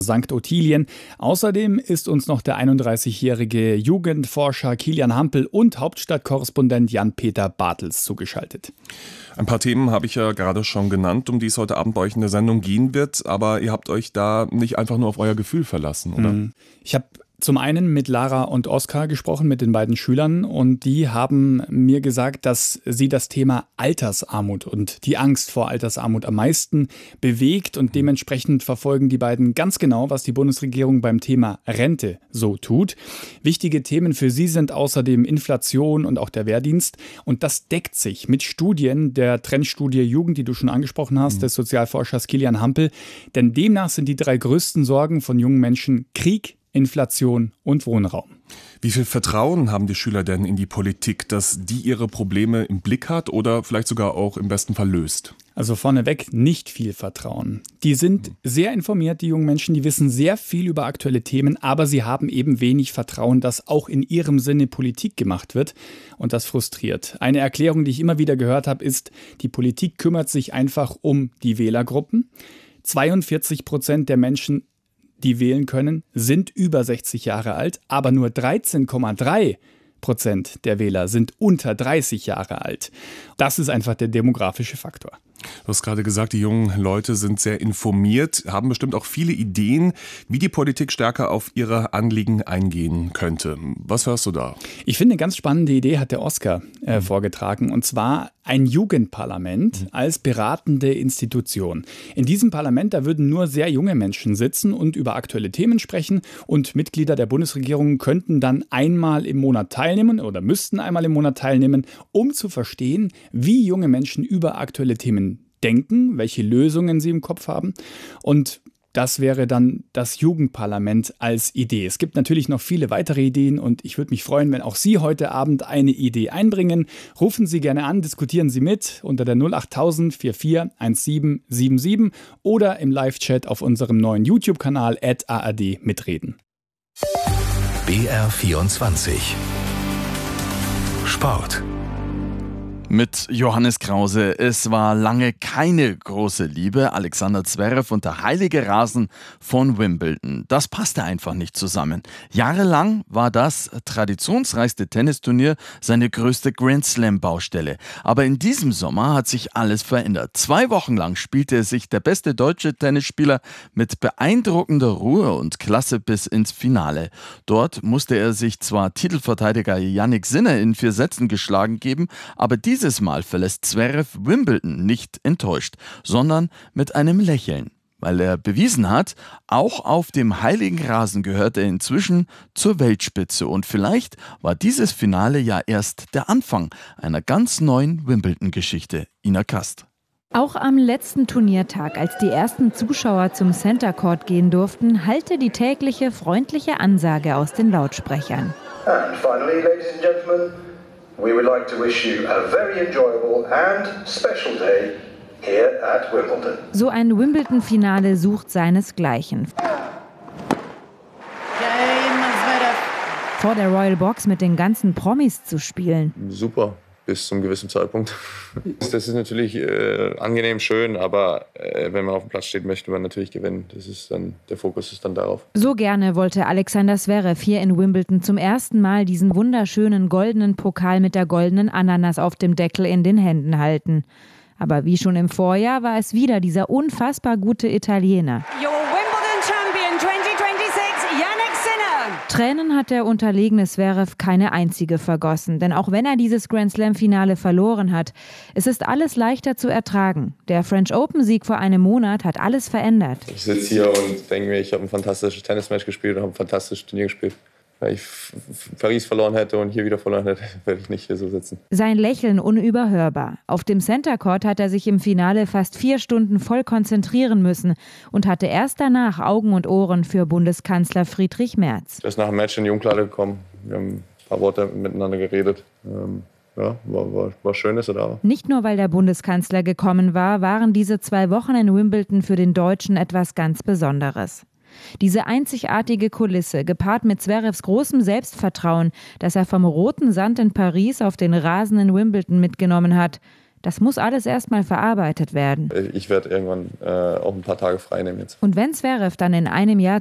St. Ottilien. Außerdem ist uns noch der 31-jährige Jugendforscher Kilian Hampel und Hauptstadtkorrespondent Jan-Peter Bartels zugeschaltet. Ein paar Themen habe ich ja gerade schon genannt, um die es heute Abend bei euch in der Sendung gehen wird. Aber ihr habt euch da nicht einfach nur auf euer Gefühl verlassen, oder? Ich habe zum einen mit Lara und Oskar gesprochen, mit den beiden Schülern, und die haben mir gesagt, dass sie das Thema Altersarmut und die Angst vor Altersarmut am meisten bewegt, und dementsprechend verfolgen die beiden ganz genau, was die Bundesregierung beim Thema Rente so tut. Wichtige Themen für sie sind außerdem Inflation und auch der Wehrdienst, und das deckt sich mit Studien der Trendstudie Jugend, die du schon angesprochen hast, des Sozialforschers Kilian Hampel, denn demnach sind die 3 größten Sorgen von jungen Menschen Krieg, Inflation und Wohnraum. Wie viel Vertrauen haben die Schüler denn in die Politik, dass die ihre Probleme im Blick hat oder vielleicht sogar auch im besten Fall löst? Also vorneweg nicht viel Vertrauen. Die sind sehr informiert, die jungen Menschen, die wissen sehr viel über aktuelle Themen, aber sie haben eben wenig Vertrauen, dass auch in ihrem Sinne Politik gemacht wird, und das frustriert. Eine Erklärung, die ich immer wieder gehört habe, ist, die Politik kümmert sich einfach um die Wählergruppen. 42% der Menschen, die wählen können, sind über 60 Jahre alt, aber nur 13,3% der Wähler sind unter 30 Jahre alt. Das ist einfach der demografische Faktor. Du hast gerade gesagt, die jungen Leute sind sehr informiert, haben bestimmt auch viele Ideen, wie die Politik stärker auf ihre Anliegen eingehen könnte. Was hörst du da? Ich finde, eine ganz spannende Idee hat der Oskar vorgetragen, und zwar ein Jugendparlament als beratende Institution. In diesem Parlament, da würden nur sehr junge Menschen sitzen und über aktuelle Themen sprechen, und Mitglieder der Bundesregierung könnten dann einmal im Monat teilnehmen oder müssten einmal im Monat teilnehmen, um zu verstehen, wie junge Menschen über aktuelle Themen denken, welche Lösungen sie im Kopf haben, und das wäre dann das Jugendparlament als Idee. Es gibt natürlich noch viele weitere Ideen, und ich würde mich freuen, wenn auch Sie heute Abend eine Idee einbringen. Rufen Sie gerne an, diskutieren Sie mit unter der 08000 44 1777 oder im Live-Chat auf unserem neuen YouTube-Kanal @ARD mitreden. BR24 Sport. Mit Johannes Krause. Es war lange keine große Liebe. Alexander Zverev und der heilige Rasen von Wimbledon. Das passte einfach nicht zusammen. Jahrelang war das traditionsreichste Tennisturnier seine größte Grand-Slam-Baustelle. Aber in diesem Sommer hat sich alles verändert. 2 Wochen lang spielte sich der beste deutsche Tennisspieler mit beeindruckender Ruhe und Klasse bis ins Finale. Dort musste er sich zwar Titelverteidiger Jannik Sinner in 4 Sätzen geschlagen geben, aber dieses Mal verlässt Zverev Wimbledon nicht enttäuscht, sondern mit einem Lächeln. Weil er bewiesen hat, auch auf dem heiligen Rasen gehört er inzwischen zur Weltspitze. Und vielleicht war dieses Finale ja erst der Anfang einer ganz neuen Wimbledon-Geschichte. Ina Kast. Auch am letzten Turniertag, als die ersten Zuschauer zum Center Court gehen durften, hallte die tägliche freundliche Ansage aus den Lautsprechern. And finally, ladies and gentlemen, we would like to wish you a very enjoyable and special day here at Wimbledon. So ein Wimbledon-Finale sucht seinesgleichen. Vor der Royal Box mit den ganzen Promis zu spielen. Super, bis zum gewissen Zeitpunkt. Das ist natürlich angenehm schön, aber wenn man auf dem Platz steht, möchte man natürlich gewinnen. Das ist dann, der Fokus ist dann darauf. So gerne wollte Alexander Zverev hier in Wimbledon zum ersten Mal diesen wunderschönen goldenen Pokal mit der goldenen Ananas auf dem Deckel in den Händen halten. Aber wie schon im Vorjahr war es wieder dieser unfassbar gute Italiener. Your Wimbledon Champion 2026, Jannik Sinner. Tränen hat der unterlegene Zverev keine einzige vergossen. Denn auch wenn er dieses Grand-Slam-Finale verloren hat, es ist alles leichter zu ertragen. Der French Open-Sieg vor einem Monat hat alles verändert. Ich sitze hier und denke mir, ich habe ein fantastisches Tennismatch gespielt und habe ein fantastisches Turnier gespielt. Wenn ich Paris verloren hätte und hier wieder verloren hätte, werde ich nicht hier so sitzen. Sein Lächeln unüberhörbar. Auf dem Center Court hat er sich im Finale fast 4 Stunden voll konzentrieren müssen und hatte erst danach Augen und Ohren für Bundeskanzler Friedrich Merz. Er ist nach dem Match in die Umkleide gekommen. Wir haben ein paar Worte miteinander geredet. Ja, war schön, dass er da war. Nicht nur, weil der Bundeskanzler gekommen war, waren diese 2 Wochen in Wimbledon für den Deutschen etwas ganz Besonderes. Diese einzigartige Kulisse, gepaart mit Zverevs großem Selbstvertrauen, das er vom roten Sand in Paris auf den Rasen in Wimbledon mitgenommen hat, Das muss alles erstmal verarbeitet werden. Ich werde irgendwann auch ein paar Tage frei nehmen jetzt. Und wenn Zverev dann in einem Jahr